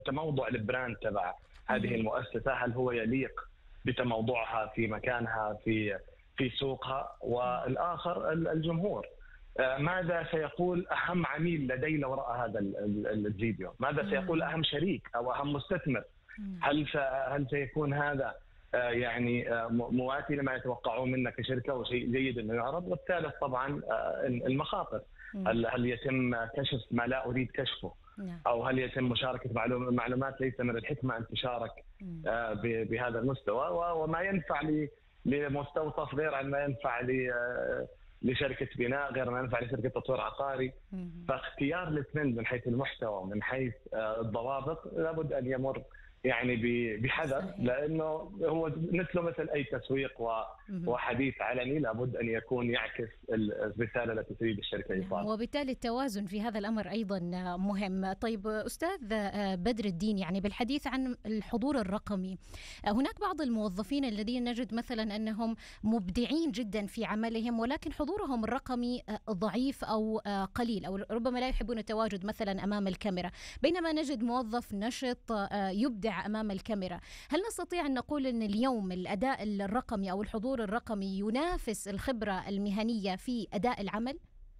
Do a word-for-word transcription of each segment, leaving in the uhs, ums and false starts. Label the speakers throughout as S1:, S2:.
S1: تموضع البراند تبع هذه المؤسسة، هل هو يليق بتموضعها في مكانها في في سوقها؟ والآخر الجمهور، ماذا سيقول أهم عميل لدي وراء هذا الفيديو؟ ماذا سيقول أهم شريك أو أهم مستثمر؟ هل هل سيكون هذا يعني مواتي لما يتوقعون منا كشركة وشيء جيد انه يعرض؟ والثالث طبعا المخاطر، هل هل يتم كشف ما لا اريد كشفه؟ او هل يتم مشاركة معلومات ليس من الحكمة ان تشارك بهذا المستوى، وما ينفع لمستوصف غير عن ما ينفع لشركة بناء غير ما ينفع لشركة تطوير عقاري. فاختيار الاثنين من حيث المحتوى ومن حيث الضوابط لابد ان يمر يعني بحذر، لأنه هو مثله مثل أي تسويق وحديث علني لابد أن يكون يعكس الرسالة التي تريد الشركة إيصالها،
S2: وبالتالي التوازن في هذا الأمر أيضا مهم. طيب أستاذ بدر الدين، يعني بالحديث عن الحضور الرقمي، هناك بعض الموظفين الذين نجد مثلا أنهم مبدعين جدا في عملهم ولكن حضورهم الرقمي ضعيف أو قليل، أو ربما لا يحبون التواجد مثلا أمام الكاميرا، بينما نجد موظف نشط يبدع أمام الكاميرا. هل نستطيع أن نقول أن اليوم الأداء الرقمي أو الحضور الرقمي ينافس الخبرة المهنية في أداء العمل؟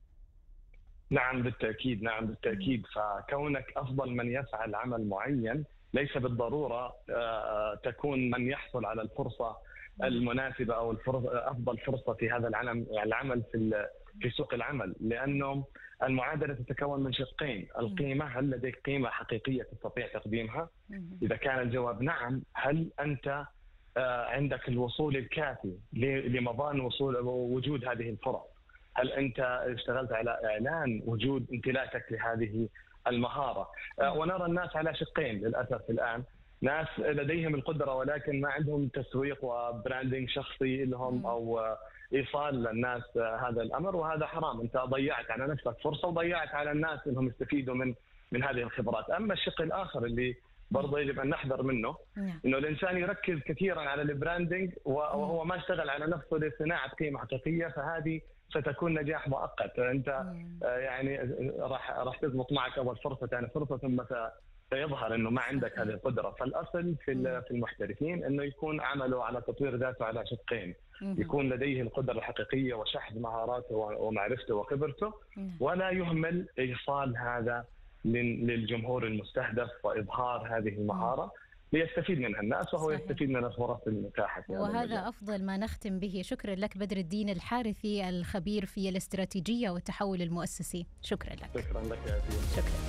S1: نعم بالتأكيد، نعم بالتأكيد. فكونك أفضل من يفعل عمل معين ليس بالضرورة تكون من يحصل على الفرصة المناسبة أو الفرصة أفضل فرصة في هذا العمل العمل في في سوق العمل، لأنه المعادلة تتكون من شقين: القيمة، هل لديك قيمة حقيقية تستطيع تقديمها؟ إذا كان الجواب نعم، هل أنت عندك الوصول الكافي لمضان وصول وجود هذه الفرص؟ هل أنت اشتغلت على إعلان وجود امتلاكك لهذه المهارة؟ ونرى الناس على شقين للأسف الآن، ناس لديهم القدرة ولكن ما عندهم تسويق وبراندينج شخصي لهم أو إيصال للناس هذا الأمر، وهذا حرام. أنت ضيعت على نفسك فرصة وضيعت على الناس أنهم يستفيدوا من من هذه الخبرات. أما الشق الآخر اللي برضه يجب أن نحذر منه، إنه الإنسان يركز كثيرا على البراندينج وهو ما اشتغل على نفسه لصناعة قيمة حقيقية، فهذه ستكون نجاح مؤقت. أنت يعني راح راح تضبط معك أول فرصة ثاني فرصة ثم سيظهر إنه ما عندك هذه القدرة. فالأصل في في المحترفين إنه يكون عمله على تطوير ذاته على شقين: يكون لديه القدرة الحقيقية وشحذ مهاراته ومعرفته وخبرته، ولا يهمل إيصال هذا للجمهور المستهدف وإظهار هذه المهارة ليستفيد منها الناس وهو صحيح. يستفيد من الفرص المتاحة.
S2: وهذا أفضل ما نختم به. شكرا لك بدر الدين الحارثي، الخبير في الاستراتيجية والتحول المؤسسي. شكرا لك.
S1: شكرا لك يا أسير.
S2: شكرا.